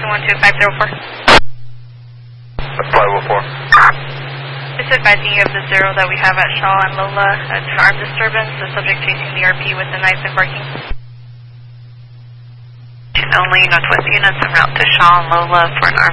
12504. 504. Just advising you of the 0 that we have at Shaw and Lola. It's an armed disturbance. The subject chasing the RP with the knives and barking. Only Northwest units en route to Shaw and Lola for an armed